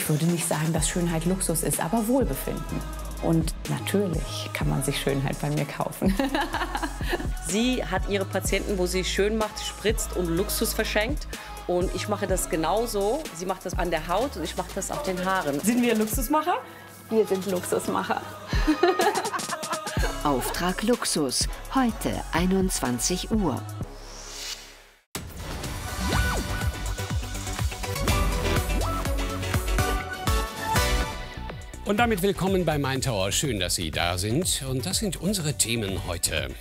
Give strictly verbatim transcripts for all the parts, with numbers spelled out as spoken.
Ich würde nicht sagen, dass Schönheit Luxus ist, aber Wohlbefinden. Und natürlich kann man sich Schönheit bei mir kaufen. Sie hat ihre Patienten, wo sie schön macht, spritzt und Luxus verschenkt. Und ich mache das genauso. Sie macht das an der Haut und ich mache das auf den Haaren. Sind wir Luxusmacher? Wir sind Luxusmacher. Auftrag Luxus, heute einundzwanzig Uhr. Und damit willkommen bei Main Tower. Schön, dass Sie da sind. Und das sind unsere Themen heute.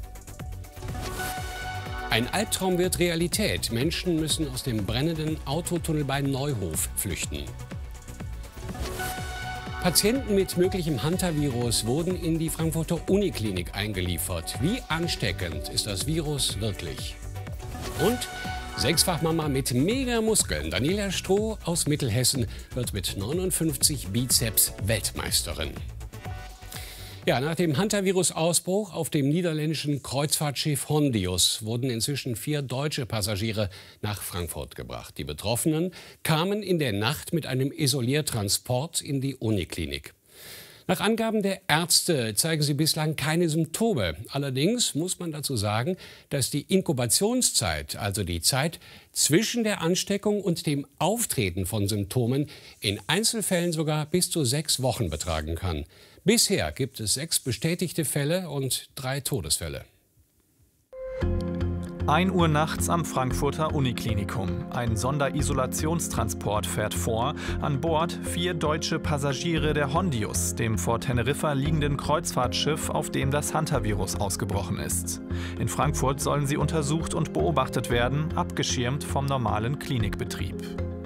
Ein Albtraum wird Realität. Menschen müssen aus dem brennenden Autotunnel bei Neuhof flüchten. Patienten mit möglichem Hantavirus wurden in die Frankfurter Uniklinik eingeliefert. Wie ansteckend ist das Virus wirklich? Und Sechsfachmama mit Megamuskeln, Daniela Stroh aus Mittelhessen, wird mit neunundfünfzig Bizeps Weltmeisterin. Ja, nach dem Hantavirus-Ausbruch auf dem niederländischen Kreuzfahrtschiff Hondius wurden inzwischen vier deutsche Passagiere nach Frankfurt gebracht. Die Betroffenen kamen in der Nacht mit einem Isoliertransport in die Uniklinik. Nach Angaben der Ärzte zeigen sie bislang keine Symptome. Allerdings muss man dazu sagen, dass die Inkubationszeit, also die Zeit zwischen der Ansteckung und dem Auftreten von Symptomen, in Einzelfällen sogar bis zu sechs Wochen betragen kann. Bisher gibt es sechs bestätigte Fälle und drei Todesfälle. ein Uhr nachts am Frankfurter Uniklinikum. Ein Sonderisolationsstransport fährt vor. An Bord vier deutsche Passagiere der Hondius, dem vor Teneriffa liegenden Kreuzfahrtschiff, auf dem das Hantavirus ausgebrochen ist. In Frankfurt sollen sie untersucht und beobachtet werden, abgeschirmt vom normalen Klinikbetrieb.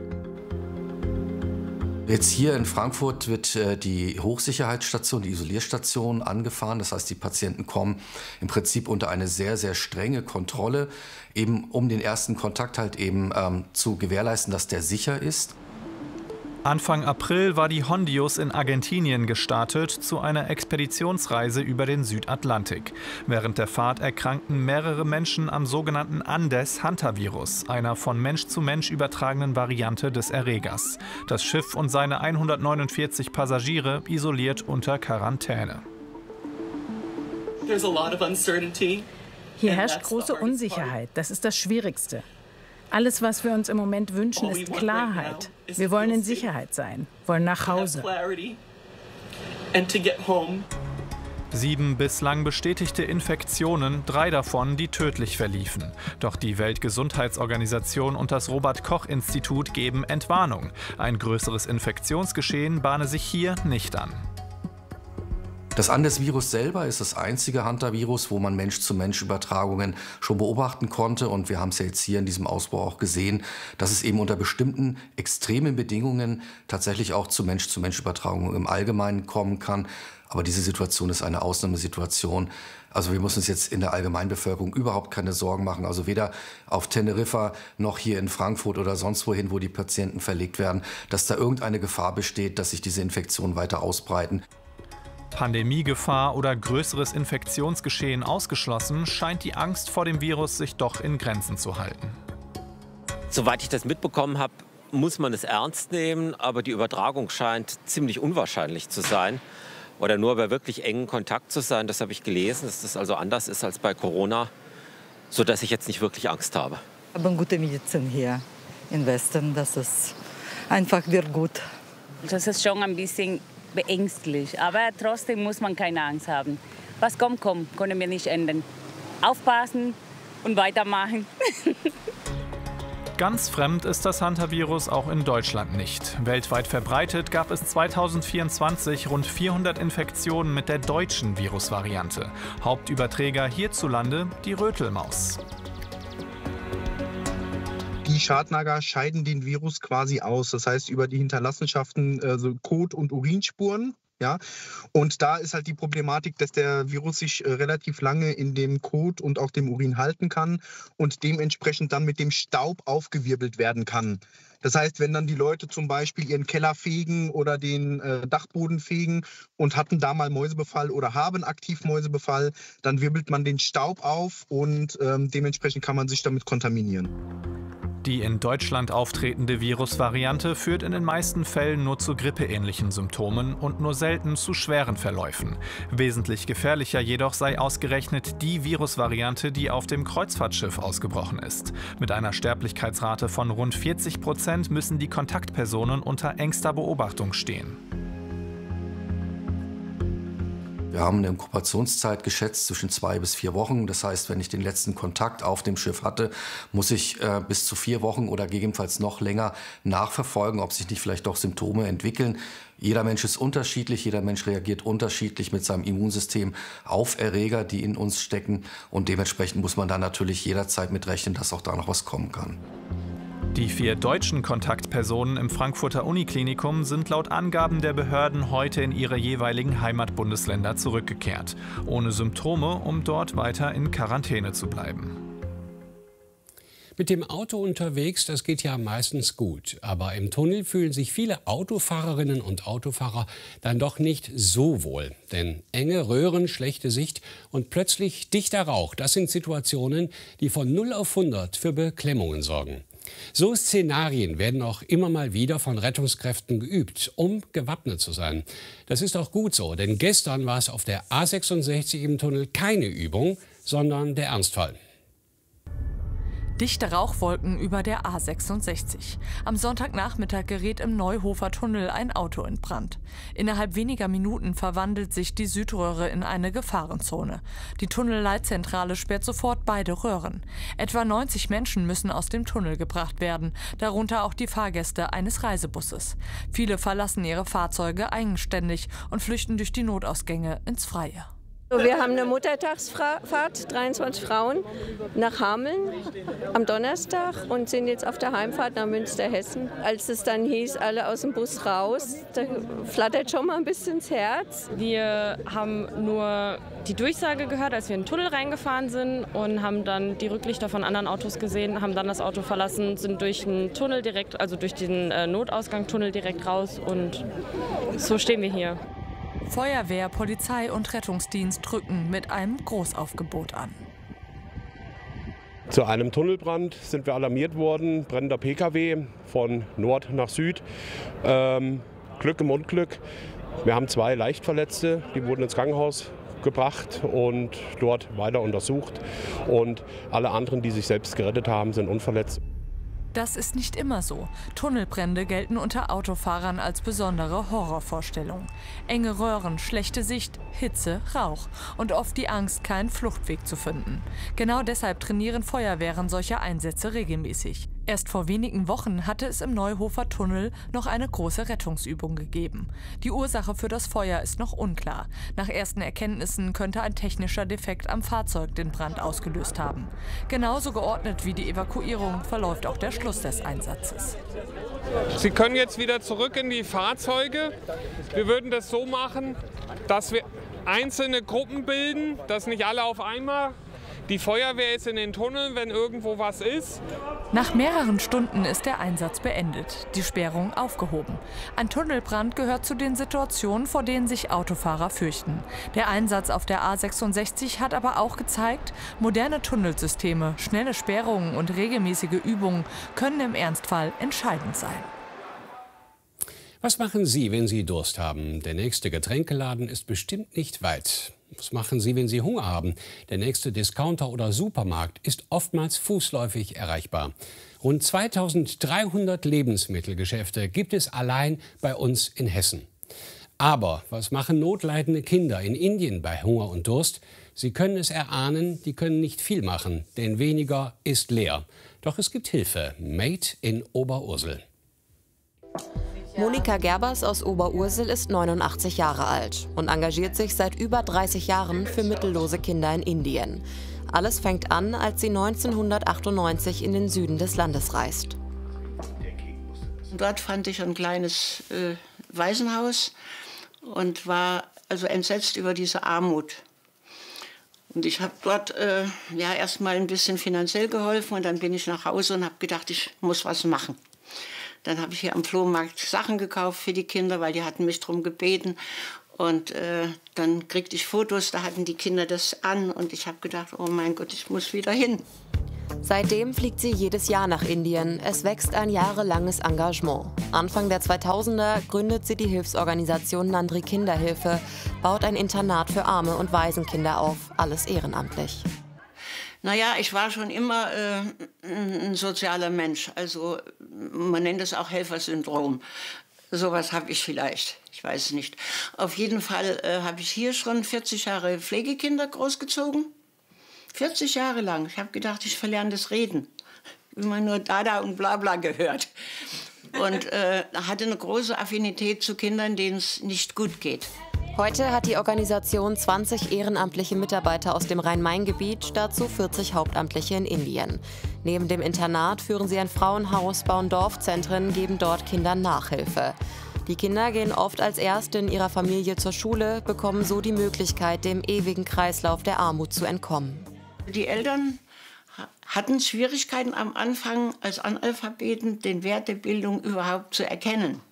Jetzt hier in Frankfurt wird äh, die Hochsicherheitsstation, die Isolierstation angefahren. Das heißt, die Patienten kommen im Prinzip unter eine sehr, sehr strenge Kontrolle, eben um den ersten Kontakt halt eben ähm, zu gewährleisten, dass der sicher ist. Anfang April war die Hondius in Argentinien gestartet zu einer Expeditionsreise über den Südatlantik. Während der Fahrt erkrankten mehrere Menschen am sogenannten Andes-Hantavirus, einer von Mensch zu Mensch übertragenen Variante des Erregers. Das Schiff und seine hundertneunundvierzig Passagiere isoliert unter Quarantäne. Hier herrscht große Unsicherheit. Das ist das Schwierigste. Alles, was wir uns im Moment wünschen, ist Klarheit. Wir wollen in Sicherheit sein, wollen nach Hause. Sieben bislang bestätigte Infektionen, drei davon, die tödlich verliefen. Doch die Weltgesundheitsorganisation und das Robert-Koch-Institut geben Entwarnung. Ein größeres Infektionsgeschehen bahne sich hier nicht an. Das Andes-Virus selber ist das einzige Hantavirus, wo man Mensch-zu-Mensch-Übertragungen schon beobachten konnte. Und wir haben es ja jetzt hier in diesem Ausbruch auch gesehen, dass es eben unter bestimmten extremen Bedingungen tatsächlich auch zu Mensch-zu-Mensch-Übertragungen im Allgemeinen kommen kann. Aber diese Situation ist eine Ausnahmesituation. Also wir müssen uns jetzt in der Allgemeinbevölkerung überhaupt keine Sorgen machen. Also weder auf Teneriffa noch hier in Frankfurt oder sonst wohin, wo die Patienten verlegt werden, dass da irgendeine Gefahr besteht, dass sich diese Infektionen weiter ausbreiten. Pandemiegefahr oder größeres Infektionsgeschehen ausgeschlossen, scheint die Angst vor dem Virus sich doch in Grenzen zu halten. Soweit ich das mitbekommen habe, muss man es ernst nehmen, aber die Übertragung scheint ziemlich unwahrscheinlich zu sein. Oder nur bei wirklich engen Kontakt zu sein, das habe ich gelesen, dass das also anders ist als bei Corona, sodass ich jetzt nicht wirklich Angst habe. Wir haben gute Medizin hier im Westen, das ist einfach wird gut. Das ist schon ein bisschen beängstlich, aber trotzdem muss man keine Angst haben. Was kommt, kommt, können wir nicht ändern. Aufpassen und weitermachen. Ganz fremd ist das Hantavirus auch in Deutschland nicht. Weltweit verbreitet gab es zweitausendvierundzwanzig rund vierhundert Infektionen mit der deutschen Virusvariante. Hauptüberträger hierzulande die Rötelmaus. Die Schadnager scheiden den Virus quasi aus, das heißt über die Hinterlassenschaften, also Kot- und Urinspuren. Ja, und da ist halt die Problematik, dass der Virus sich äh, relativ lange in dem Kot und auch dem Urin halten kann und dementsprechend dann mit dem Staub aufgewirbelt werden kann. Das heißt, wenn dann die Leute zum Beispiel ihren Keller fegen oder den äh, Dachboden fegen und hatten da mal Mäusebefall oder haben aktiv Mäusebefall, dann wirbelt man den Staub auf und ähm, dementsprechend kann man sich damit kontaminieren. Die in Deutschland auftretende Virusvariante führt in den meisten Fällen nur zu grippeähnlichen Symptomen und nur selten zu schweren Verläufen. Wesentlich gefährlicher jedoch sei ausgerechnet die Virusvariante, die auf dem Kreuzfahrtschiff ausgebrochen ist. Mit einer Sterblichkeitsrate von rund vierzig Prozent müssen die Kontaktpersonen unter engster Beobachtung stehen. Wir haben eine Inkubationszeit geschätzt zwischen zwei bis vier Wochen. Das heißt, wenn ich den letzten Kontakt auf dem Schiff hatte, muss ich äh, bis zu vier Wochen oder gegebenenfalls noch länger nachverfolgen, ob sich nicht vielleicht doch Symptome entwickeln. Jeder Mensch ist unterschiedlich, jeder Mensch reagiert unterschiedlich mit seinem Immunsystem auf Erreger, die in uns stecken. Und dementsprechend muss man dann natürlich jederzeit mit rechnen, dass auch da noch was kommen kann. Die vier deutschen Kontaktpersonen im Frankfurter Uniklinikum sind laut Angaben der Behörden heute in ihre jeweiligen Heimatbundesländer zurückgekehrt. Ohne Symptome, um dort weiter in Quarantäne zu bleiben. Mit dem Auto unterwegs, das geht ja meistens gut. Aber im Tunnel fühlen sich viele Autofahrerinnen und Autofahrer dann doch nicht so wohl. Denn enge Röhren, schlechte Sicht und plötzlich dichter Rauch, das sind Situationen, die von null auf hundert für Beklemmungen sorgen. So Szenarien werden auch immer mal wieder von Rettungskräften geübt, um gewappnet zu sein. Das ist auch gut so, denn gestern war es auf der A sechsundsechzig im Tunnel keine Übung, sondern der Ernstfall. Dichte Rauchwolken über der A sechsundsechzig. Am Sonntagnachmittag gerät im Neuhofer Tunnel ein Auto in Brand. Innerhalb weniger Minuten verwandelt sich die Südröhre in eine Gefahrenzone. Die Tunnelleitzentrale sperrt sofort beide Röhren. Etwa neunzig Menschen müssen aus dem Tunnel gebracht werden, darunter auch die Fahrgäste eines Reisebusses. Viele verlassen ihre Fahrzeuge eigenständig und flüchten durch die Notausgänge ins Freie. Wir haben eine Muttertagsfahrt, dreiundzwanzig Frauen, nach Hameln am Donnerstag und sind jetzt auf der Heimfahrt nach Münsterhessen. Als es dann hieß, alle aus dem Bus raus, da flattert schon mal ein bisschen das Herz. Wir haben nur die Durchsage gehört, als wir in den Tunnel reingefahren sind und haben dann die Rücklichter von anderen Autos gesehen, haben dann das Auto verlassen, sind durch den Tunnel direkt, also durch den äh, Notausgangstunnel direkt raus und so stehen wir hier. Feuerwehr, Polizei und Rettungsdienst rücken mit einem Großaufgebot an. Zu einem Tunnelbrand sind wir alarmiert worden, brennender P K W von Nord nach Süd. Ähm, Glück im Unglück. Wir haben zwei Leichtverletzte, die wurden ins Krankenhaus gebracht und dort weiter untersucht. Und alle anderen, die sich selbst gerettet haben, sind unverletzt. Das ist nicht immer so. Tunnelbrände gelten unter Autofahrern als besondere Horrorvorstellung. Enge Röhren, schlechte Sicht, Hitze, Rauch und oft die Angst, keinen Fluchtweg zu finden. Genau deshalb trainieren Feuerwehren solche Einsätze regelmäßig. Erst vor wenigen Wochen hatte es im Neuhofer Tunnel noch eine große Rettungsübung gegeben. Die Ursache für das Feuer ist noch unklar. Nach ersten Erkenntnissen könnte ein technischer Defekt am Fahrzeug den Brand ausgelöst haben. Genauso geordnet wie die Evakuierung verläuft auch der Schluss des Einsatzes. Sie können jetzt wieder zurück in die Fahrzeuge. Wir würden das so machen, dass wir einzelne Gruppen bilden, dass nicht alle auf einmal. Die Feuerwehr ist in den Tunneln, wenn irgendwo was ist. Nach mehreren Stunden ist der Einsatz beendet, die Sperrung aufgehoben. Ein Tunnelbrand gehört zu den Situationen, vor denen sich Autofahrer fürchten. Der Einsatz auf der A sechsundsechzig hat aber auch gezeigt, moderne Tunnelsysteme, schnelle Sperrungen und regelmäßige Übungen können im Ernstfall entscheidend sein. Was machen Sie, wenn Sie Durst haben? Der nächste Getränkeladen ist bestimmt nicht weit. Was machen Sie, wenn Sie Hunger haben? Der nächste Discounter oder Supermarkt ist oftmals fußläufig erreichbar. Rund zweitausenddreihundert Lebensmittelgeschäfte gibt es allein bei uns in Hessen. Aber was machen notleidende Kinder in Indien bei Hunger und Durst? Sie können es erahnen, die können nicht viel machen, denn weniger ist leer. Doch es gibt Hilfe. Made in Oberursel. Monika Gerbers aus Oberursel ist neunundachtzig Jahre alt und engagiert sich seit über dreißig Jahren für mittellose Kinder in Indien. Alles fängt an, als sie neunzehnhundertachtundneunzig in den Süden des Landes reist. Dort fand ich ein kleines äh, Waisenhaus und war also entsetzt über diese Armut. Und ich habe dort äh, ja, erst mal ein bisschen finanziell geholfen und dann bin ich nach Hause und habe gedacht, ich muss was machen. Dann habe ich hier am Flohmarkt Sachen gekauft für die Kinder, weil die hatten mich darum gebeten. Und äh, dann kriegte ich Fotos, da hatten die Kinder das an. Und ich habe gedacht, oh mein Gott, ich muss wieder hin. Seitdem fliegt sie jedes Jahr nach Indien. Es wächst ein jahrelanges Engagement. Anfang der zweitausender gründet sie die Hilfsorganisation Nandri Kinderhilfe, baut ein Internat für arme und Waisenkinder auf, alles ehrenamtlich. Naja, ich war schon immer äh, ein sozialer Mensch. Also man nennt es auch Helfersyndrom. Sowas habe ich vielleicht, ich weiß es nicht. Auf jeden Fall äh, habe ich hier schon vierzig Jahre Pflegekinder großgezogen. vierzig Jahre lang. Ich habe gedacht, ich verlerne das Reden. Immer nur Dada und Blabla gehört. Und äh, hatte eine große Affinität zu Kindern, denen es nicht gut geht. Heute hat die Organisation zwanzig ehrenamtliche Mitarbeiter aus dem Rhein-Main-Gebiet, dazu vierzig Hauptamtliche in Indien. Neben dem Internat führen sie ein Frauenhaus, bauen Dorfzentren, geben dort Kindern Nachhilfe. Die Kinder gehen oft als Erste in ihrer Familie zur Schule, bekommen so die Möglichkeit, dem ewigen Kreislauf der Armut zu entkommen. Die Eltern hatten Schwierigkeiten am Anfang als Analphabeten, den Wert der Bildung überhaupt zu erkennen.